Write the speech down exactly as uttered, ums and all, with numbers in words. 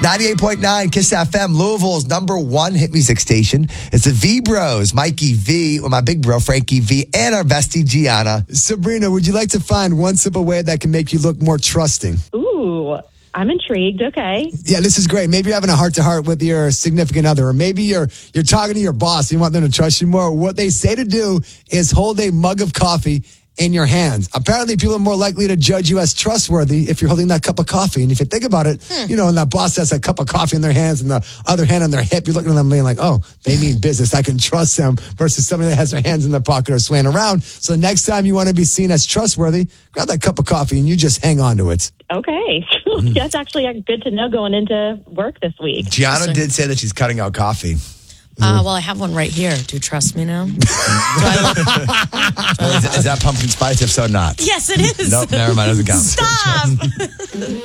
ninety-eight point nine Kiss F M, Louisville's number one hit music station. It's the V-Bros, Mikey V, with my big bro, Frankie V, and our bestie, Gianna. Sabrina, would you like to find one simple way that can make you look more trusting? Ooh, I'm intrigued. Okay. Yeah, this is great. Maybe you're having a heart-to-heart with your significant other, or maybe you're you're talking to your boss and you want them to trust you more. What they say to do is hold a mug of coffee in your hands. Apparently, people are more likely to judge you as trustworthy if you're holding that cup of coffee. And if you think about it, hmm. you know, and that boss has a cup of coffee in their hands and the other hand on their hip, you're looking at them being like, oh, they mean business. I can trust them, versus somebody that has their hands in their pocket or swaying around. So the next time you want to be seen as trustworthy, grab that cup of coffee and you just hang on to it. Okay. That's actually good to know going into work this week. Gianna did say that she's cutting out coffee. Uh, well, I have one right here. Do you trust me now? is, is that pumpkin spice? If so, not. Yes, it is. Nope, never mind. It doesn't count. Stop.